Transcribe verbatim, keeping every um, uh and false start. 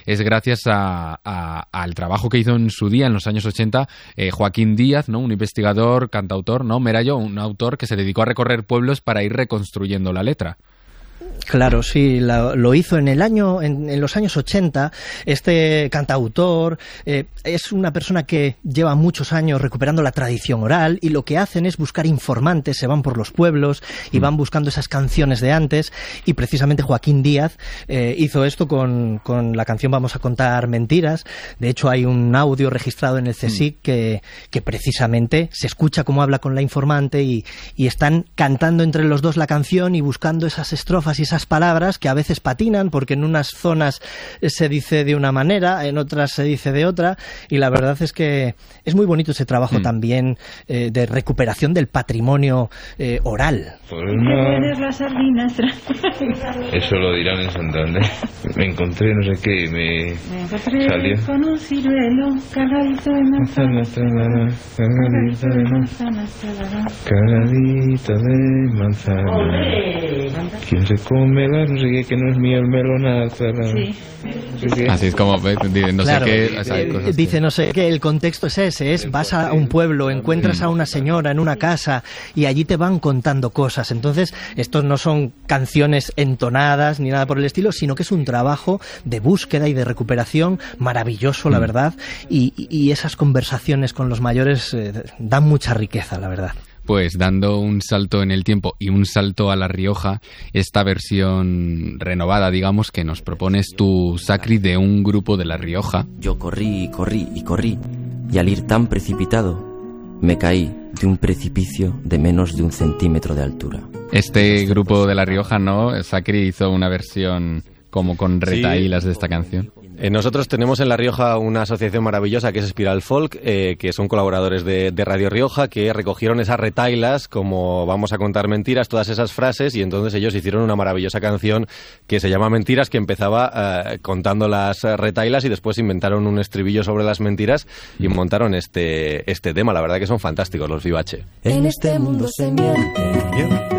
es gracias a, a, al trabajo que hizo en su día, en los años ochenta, eh, Joaquín Díaz, ¿no? Un investigador, cantautor, ¿no? Merallo, un autor que se dedicó a recorrer pueblos para ir reconstruyendo la letra. Claro, sí, la, lo hizo en el año, en, en los años ochenta. Este cantautor eh, es una persona que lleva muchos años recuperando la tradición oral, y lo que hacen es buscar informantes, se van por los pueblos y van buscando esas canciones de antes, y precisamente Joaquín Díaz eh, hizo esto con, con la canción Vamos a contar mentiras. De hecho, hay un audio registrado en el CSIC que, que precisamente se escucha cómo habla con la informante, y, y están cantando entre los dos la canción y buscando esas estrofas y esas palabras que a veces patinan, porque en unas zonas se dice de una manera, en otras se dice de otra, y la verdad es que es muy bonito ese trabajo mm. también eh, de recuperación del patrimonio eh, oral. Por una... las sardinas. Eso lo dirán en Santander. Me encontré no sé qué y me, me encontré salió con un ciruelo cargadito de manzana, cargadito de manzana, cargadito de manzana. ¿Quién se come la no sé qué, que no es miel melonaza? Sí. No sé Así es como, no claro, sé qué... O sea, eh, dice que... no sé qué, el contexto es ese, es vas a un pueblo, encuentras a una señora en una casa y allí te van contando cosas. Entonces, estos no son canciones entonadas ni nada por el estilo, sino que es un trabajo de búsqueda y de recuperación maravilloso, la verdad, y, y esas conversaciones con los mayores eh, dan mucha riqueza, la verdad. Pues dando un salto en el tiempo y un salto a La Rioja, esta versión renovada, digamos, que nos propones tú, Sacri, de un grupo de La Rioja. Yo corrí y corrí y corrí, y al ir tan precipitado, me caí de un precipicio de menos de un centímetro de altura. Este grupo de La Rioja, ¿no? Sacri hizo una versión como con retahílas sí. de esta canción. Eh, nosotros tenemos en La Rioja una asociación maravillosa que es Espiral Folk, eh, que son colaboradores de, de Radio Rioja, que recogieron esas retailas, como Vamos a contar mentiras, todas esas frases, y entonces ellos hicieron una maravillosa canción que se llama Mentiras, que empezaba eh, contando las retailas y después inventaron un estribillo sobre las mentiras y montaron este, este tema. La verdad que son fantásticos los Vivache. En este mundo se miente.